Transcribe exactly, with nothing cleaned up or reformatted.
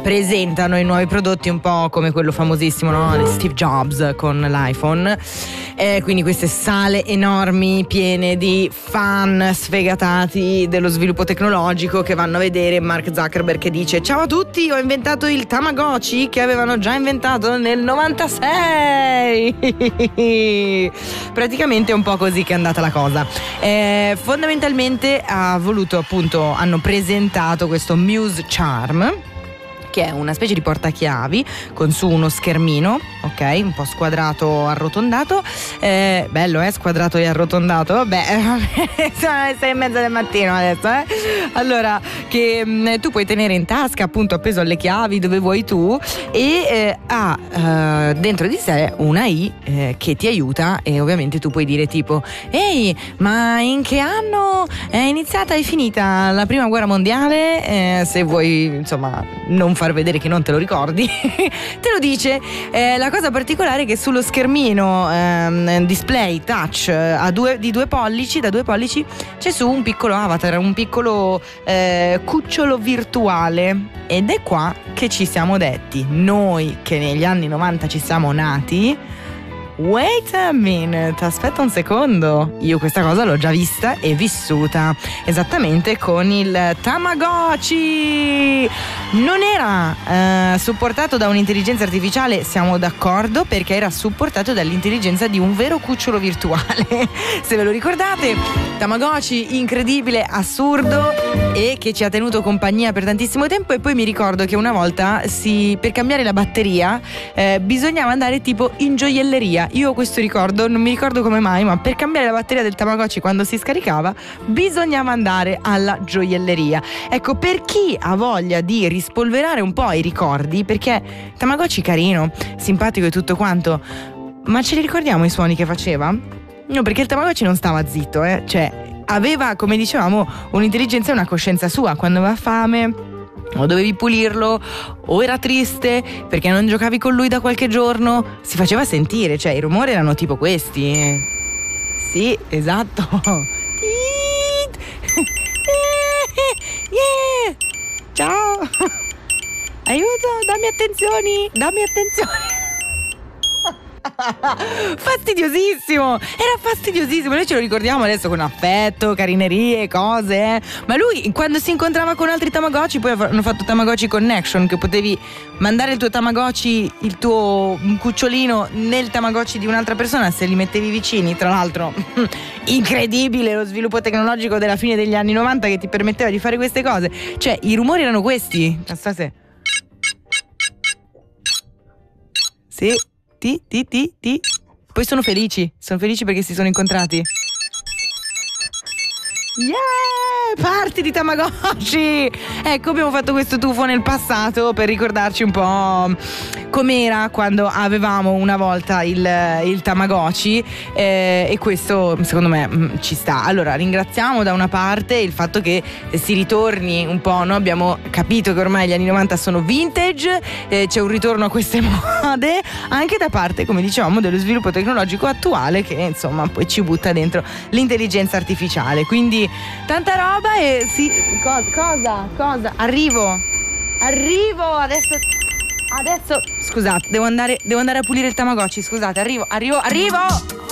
presentano i nuovi prodotti un po' come quello famosissimo, no? Di Steve Jobs con l'iPhone. Eh, quindi queste sale enormi piene di fan sfegatati dello sviluppo tecnologico che vanno a vedere Mark Zuckerberg che dice: ciao a tutti, ho inventato il Tamagotchi che avevano già inventato nel novantasei. Praticamente è un po' così che è andata la cosa. Eh, fondamentalmente ha voluto appunto hanno presentato questo Muse Charm, che è una specie di portachiavi con su uno schermino, ok, un po' squadrato arrotondato, eh, bello eh, squadrato e arrotondato, vabbè, sono le sei e mezza del mattino adesso, eh. Allora, che mh, tu puoi tenere in tasca, appunto appeso alle chiavi dove vuoi tu, e eh, ha eh, dentro di sé una I eh, che ti aiuta, e ovviamente tu puoi dire tipo: ehi, ma in che anno è iniziata e finita la prima guerra mondiale? Eh, se vuoi insomma non far vedere che non te lo ricordi, te lo dice. Eh, la cosa particolare è che sullo schermino ehm, display touch a due, di due pollici, da due pollici, c'è su un piccolo avatar, un piccolo eh, cucciolo virtuale, ed è qua che ci siamo detti, noi che negli anni novanta ci siamo nati: wait a minute, aspetta un secondo, io questa cosa l'ho già vista e vissuta, esattamente con il Tamagotchi. Non era eh, supportato da un'intelligenza artificiale, siamo d'accordo, perché era supportato dall'intelligenza di un vero cucciolo virtuale. Se ve lo ricordate, Tamagotchi incredibile, assurdo, e che ci ha tenuto compagnia per tantissimo tempo. E poi mi ricordo che una volta si, per cambiare la batteria eh, bisognava andare tipo in gioielleria. Io ho questo ricordo, non mi ricordo come mai, ma per cambiare la batteria del Tamagotchi quando si scaricava bisognava andare alla gioielleria. Ecco, per chi ha voglia di rispolverare un po' i ricordi, perché Tamagotchi carino, simpatico e tutto quanto, ma ce li ricordiamo i suoni che faceva? No, perché il Tamagotchi non stava zitto, eh? Cioè aveva, come dicevamo, un'intelligenza e una coscienza sua. Quando aveva fame o dovevi pulirlo, o era triste perché non giocavi con lui da qualche giorno, si faceva sentire, cioè i rumori erano tipo questi. Sì, esatto. Yeah. Ciao. Aiuto, dammi attenzioni, dammi attenzioni. Fastidiosissimo, era fastidiosissimo. Noi ce lo ricordiamo adesso con affetto, carinerie, cose, eh. Ma lui quando si incontrava con altri Tamagotchi, poi hanno fatto Tamagotchi Connection, che potevi mandare il tuo Tamagotchi, il tuo cucciolino nel Tamagotchi di un'altra persona se li mettevi vicini. Tra l'altro incredibile lo sviluppo tecnologico della fine degli anni novanta che ti permetteva di fare queste cose. Cioè i rumori erano questi. Non so se sì. Ti, ti, ti, ti. Poi sono felici, sono felici perché si sono incontrati. Yeah! Parti di Tamagotchi! Ecco, abbiamo fatto questo tuffo nel passato per ricordarci un po' com'era quando avevamo una volta il, il Tamagotchi, eh, e questo secondo me mh, ci sta. Allora, ringraziamo da una parte il fatto che si ritorni un po', no? Abbiamo capito che ormai gli anni novanta sono vintage, eh, c'è un ritorno a queste mode, anche da parte, come dicevamo, dello sviluppo tecnologico attuale che insomma poi ci butta dentro l'intelligenza artificiale. Quindi tanta roba. E sì, cosa, cosa, cosa? Arrivo, arrivo, adesso, adesso, scusate, devo andare, devo andare a pulire il Tamagotchi, scusate, arrivo, arrivo, arrivo!